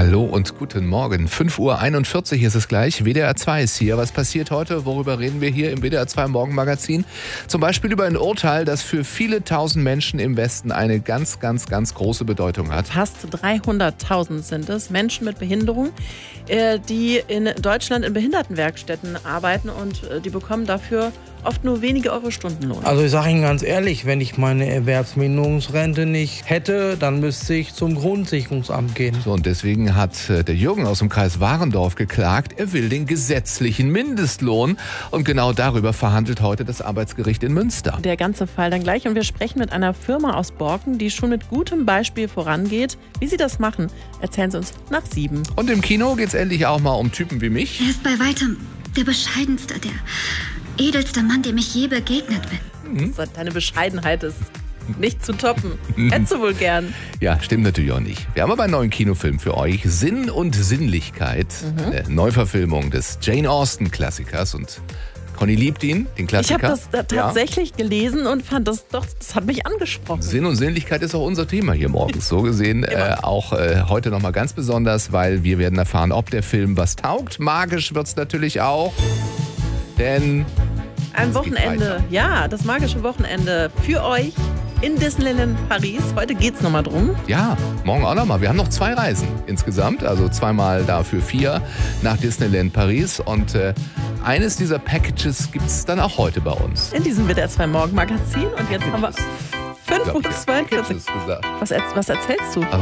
Hallo und guten Morgen. 5:41 Uhr ist es gleich. WDR 2 ist hier. Was passiert heute? Worüber reden wir hier im WDR 2 Morgenmagazin? Zum Beispiel über ein Urteil, das für viele tausend Menschen im Westen eine ganz große Bedeutung hat. Fast 300.000 sind es, Menschen mit Behinderung, die in Deutschland in Behindertenwerkstätten arbeiten und die bekommen dafür oft nur wenige Euro Stundenlohn. Also ich sage Ihnen ganz ehrlich, wenn ich meine Erwerbsminderungsrente nicht hätte, dann müsste ich zum Grundsicherungsamt gehen. So, und deswegen hat der Jürgen aus dem Kreis Warendorf geklagt, er will den gesetzlichen Mindestlohn. Und genau darüber verhandelt heute das Arbeitsgericht in Münster. Der ganze Fall dann gleich. Und wir sprechen mit einer Firma aus Borken, die schon mit gutem Beispiel vorangeht. Wie sie das machen, erzählen sie uns nach 7. Und im Kino geht es endlich auch mal um Typen wie mich. Er ist bei weitem der bescheidenste, der edelste Mann, dem ich je begegnet bin. Deine Bescheidenheit ist nicht zu toppen. Hättest du wohl gern. Ja, stimmt natürlich auch nicht. Wir haben aber einen neuen Kinofilm für euch. Sinn und Sinnlichkeit. Eine Neuverfilmung des Jane Austen-Klassikers. Und Conny liebt ihn, den Klassiker. Ich habe das tatsächlich gelesen und fand das hat mich angesprochen. Sinn und Sinnlichkeit ist auch unser Thema hier morgens. So gesehen auch heute nochmal ganz besonders, weil wir werden erfahren, ob der Film was taugt. Magisch wird es natürlich auch. Denn ein Wochenende, ja, das magische Wochenende für euch in Disneyland Paris. Heute geht's nochmal drum. Ja, morgen auch nochmal. Wir haben noch 2 Reisen insgesamt, also 2-mal dafür 4 nach Disneyland Paris. Und eines dieser Packages gibt es dann auch heute bei uns. In diesem WDR 2 Morgenmagazin. Und jetzt haben wir 5:42 Uhr. Was erzählst du?